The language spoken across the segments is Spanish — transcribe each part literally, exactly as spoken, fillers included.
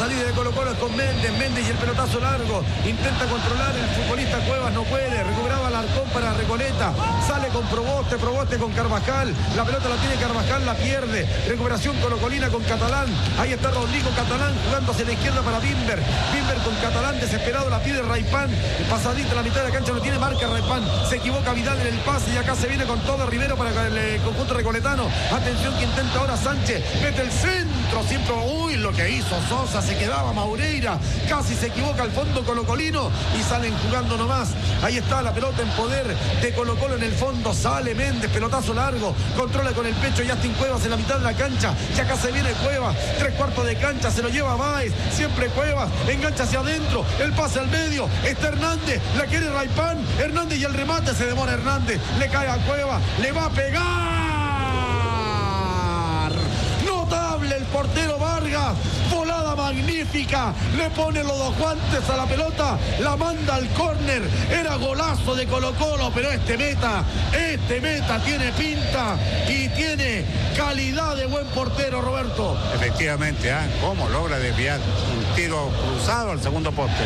salida de Colo Colo es con Méndez. Méndez y el pelotazo largo. Intenta controlar el futbolista Cuevas, no puede. Recuperaba Alarcón para Recoleta. Sale con Proboste, Proboste con Carvajal. La pelota la tiene Carvajal, la pierde. Recuperación colocolina con Catalán. Ahí está Rodrigo Catalán jugando hacia la izquierda para Bimber. Bimber con Catalán desesperado, la pide Raipán. Pasadita la mitad de la cancha, no tiene marca Raipán. Se equivoca Vidal en el pase y acá se viene con todo Rivero para el eh, conjunto recoletano. Atención que intenta ahora Sánchez. Mete el centro, siempre. Uy, lo que hizo Sosa, se quedaba Maureira. Casi se equivoca al fondo colocolino y salen jugando nomás. Ahí está la pelota en poder de Colo Colo en el fondo. Sale Méndez, pelotazo largo. Controla con el pecho Justin Cuevas en la mitad de la cancha. Y acá se viene Cuevas. Tres cuartos de cancha, se lo lleva Báez. Siempre Cuevas. Engancha hacia adentro. El pase al medio. Está Hernández. La quiere Raipán. Hernández y el remate. Se demora Hernández. Le cae a Cuevas. Le va a pegar. Notable el portero Vargas. Volada magnífica. Le pone los dos guantes a la pelota. La manda al córner. Era golazo de Colo Colo. Pero este meta, este meta tiene pinta y tiene calidad de buen portero, Roberto. Efectivamente, ¿eh? ¿Cómo logra desviar un tiro cruzado al segundo poste?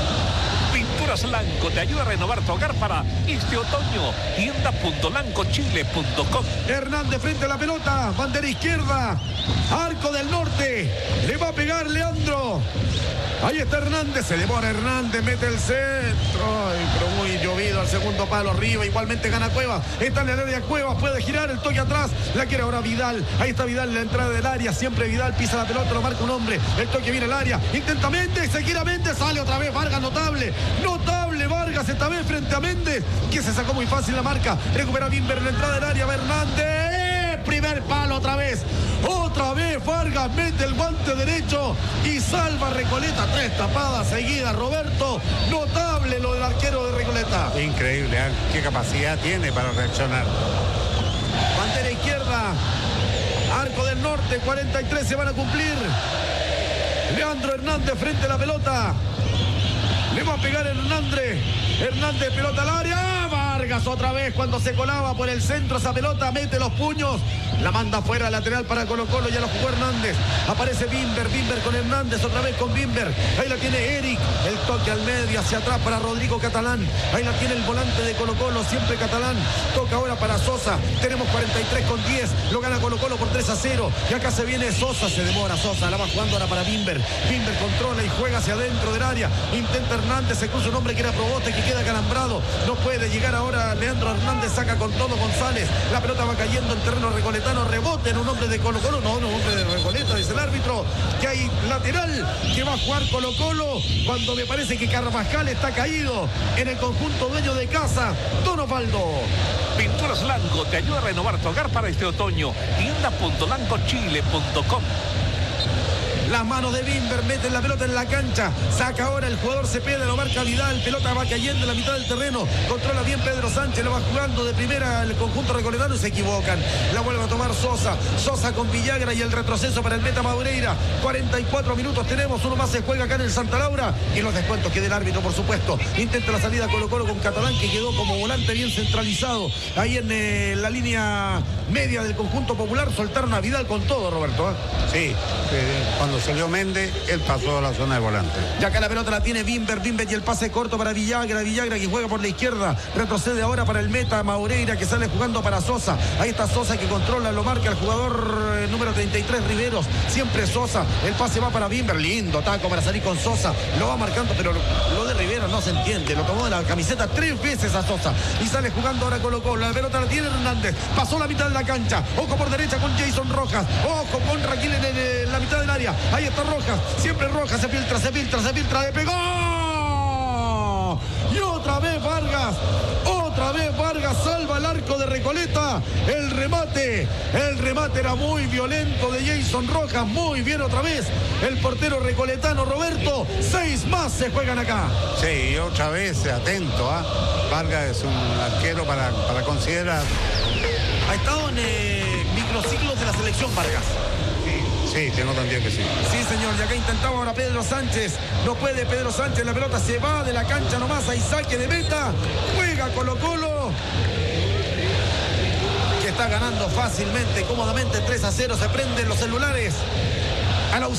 Pinturas Lanco te ayuda a renovar tu hogar para este otoño. tienda punto lanco chile punto com. Hernández frente a la pelota. Bandera izquierda. Arco del norte. Le va a pegar Leandro. Ahí está Hernández, se demora Hernández, mete el centro. Ay, pero muy llovido al segundo palo arriba. Igualmente gana Cuevas. Está en el área Cuevas, puede girar el toque atrás. La quiere ahora Vidal. Ahí está Vidal en la entrada del área. Siempre Vidal pisa la pelota, lo marca un hombre. El toque viene al área. Intenta Méndez, se gira Méndez, sale otra vez Vargas, notable. Notable Vargas esta vez frente a Méndez, que se sacó muy fácil la marca. Recupera Bimber en la entrada del área. Va Hernández. Primer palo otra vez. Otra vez Vargas mete el guante derecho y salva a Recoleta. Tres tapadas seguidas, Roberto. Notable lo del arquero de Recoleta. Increíble, ¿eh? Qué capacidad tiene para reaccionar. Bandera izquierda. Arco del norte, cuarenta y tres se van a cumplir. Leandro Hernández frente a la pelota. Le va a pegar Hernández. Hernández, pelota al área. Vargas otra vez cuando se colaba por el centro esa pelota. Mete los puños. La manda fuera lateral para Colo Colo. Ya lo jugó Hernández. Aparece Bimber. Bimber con Hernández. Otra vez con Bimber. Ahí la tiene Eric. El toque al medio hacia atrás para Rodrigo Catalán. Ahí la tiene el volante de Colo Colo. Siempre Catalán. Toca ahora para Sosa. Tenemos cuarenta y tres con diez. Lo gana Colo Colo por tres a cero. Y acá se viene Sosa. Se demora Sosa. La va jugando ahora para Bimber. Bimber controla y juega hacia adentro del área. Intenta Hernández. Se cruza un hombre que era Proboste, que queda calambrado. No puede llegar ahora Leandro Hernández. Saca con todo González. La pelota va cayendo en terreno recoletano. Rebote en un hombre de Colo Colo. No, no, un hombre de Recoleta, dice el árbitro. Que hay lateral que va a jugar Colo Colo. Cuando me parece que Carvajal está caído en el conjunto dueño de casa. Don Osvaldo. Pinturas Lanco te ayuda a renovar tu hogar para este otoño. tienda punto lanco chile punto com. Las manos de Bimber, meten la pelota en la cancha. Saca ahora el jugador Cepeda, lo marca Vidal. Pelota va cayendo en la mitad del terreno. Controla bien Pedro Sánchez, lo va jugando de primera el conjunto recoletano y se equivocan. La vuelve a tomar Sosa. Sosa con Villagra y el retroceso para el meta Maureira. cuarenta y cuatro minutos tenemos. Uno más se juega acá en el Santa Laura. Y los descuentos que del árbitro, por supuesto. Intenta la salida Colo Colo con Catalán, que quedó como volante bien centralizado. Ahí en eh, la línea media del conjunto popular. Soltaron a Vidal con todo, Roberto. ¿eh? Sí, eh, cuando salió Méndez, él pasó a la zona de volante. Y acá la pelota la tiene Bimber, Bimber y el pase corto para Villagra, Villagra que juega por la izquierda, retrocede ahora para el meta Maureira, que sale jugando para Sosa. Ahí está Sosa que controla, lo marca el jugador eh, número treinta y tres, Riveros. Siempre Sosa, el pase va para Bimber, lindo taco para salir con Sosa, lo va marcando, pero lo, lo de Riveros no se entiende, lo tomó de la camiseta tres veces a Sosa y sale jugando ahora Colo Colo. La pelota la tiene Hernández, pasó la mitad de la cancha, ojo por derecha con Jason Rojas, ojo con Raquel en, el, en la mitad del área. Ahí está Rojas, siempre Rojas, se filtra, se filtra, se filtra, le pegó. Y otra vez Vargas, otra vez Vargas salva el arco de Recoleta. El remate, el remate era muy violento de Jason Rojas. Muy bien otra vez el portero recoletano, Roberto. Seis más se juegan acá. Sí, y otra vez atento, ¿ah? ¿eh? Vargas es un arquero para, para considerar. Ha estado en eh, microciclos de la selección Vargas. Sí, tengo también que sí. Sí, señor, y acá intentaba ahora Pedro Sánchez. No puede Pedro Sánchez, la pelota se va de la cancha nomás. Hay saque de meta. Juega Colo Colo, que está ganando fácilmente, cómodamente tres a cero. Se prenden los celulares. A la